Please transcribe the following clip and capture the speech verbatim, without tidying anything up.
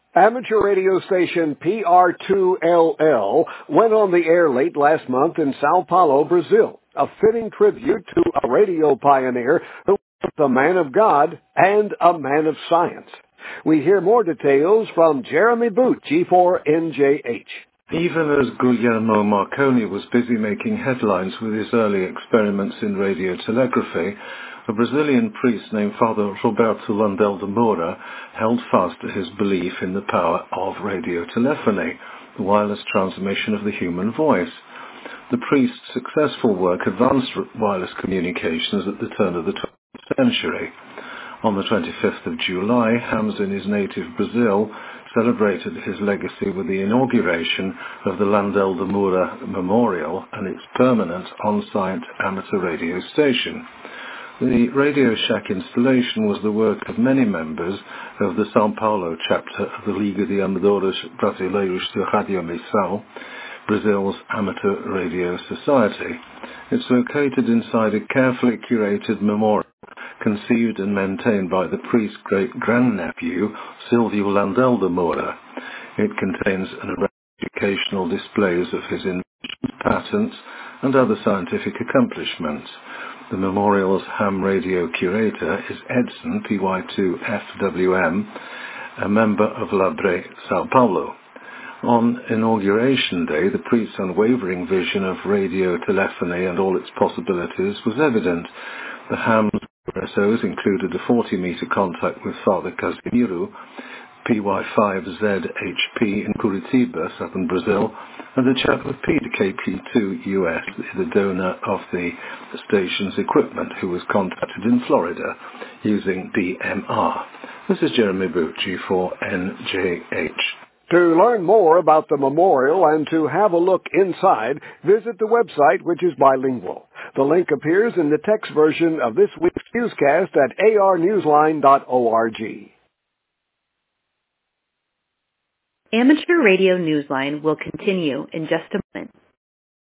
Amateur radio station P R two L L went on the air late last month in Sao Paulo, Brazil, a fitting tribute to a radio pioneer who was a man of God and a man of science. We hear more details from Jeremy Boot, G four N J H. Even as Guglielmo Marconi was busy making headlines with his early experiments in radio telegraphy, a Brazilian priest named Father Roberto Landel de Moura held fast to his belief in the power of radiotelephony, the wireless transmission of the human voice. The priest's successful work advanced wireless communications at the turn of the twentieth century. On the twenty-fifth of July, Hams in his native Brazil celebrated his legacy with the inauguration of the Landel de Moura Memorial and its permanent on-site amateur radio station. The Radio Shack installation was the work of many members of the São Paulo chapter of the Liga de Amadores Brasileiros de Radiomissão, Brazil's amateur radio society. It's located inside a carefully curated memorial conceived and maintained by the priest's great-grandnephew, Silvio Landel de Moura. It contains an array of educational displays of his inventions, patents, and other scientific accomplishments. The memorial's ham radio curator is Edson, P Y two F W M, a member of Labre, Sao Paulo. On Inauguration Day, the priest's unwavering vision of radio telephony and all its possibilities was evident. The ham's S Os included a forty-meter contact with Father Casimiro, P Y five Z H P in Curitiba, southern Brazil, and the chapel of Peter, K P two U S, the donor of the station's equipment, who was contacted in Florida using D M R. This is Jeremy Boot, G four N J H. To learn more about the memorial and to have a look inside, visit the website, which is bilingual. The link appears in the text version of this week's newscast at a r newsline dot org. Amateur Radio Newsline will continue in just a moment.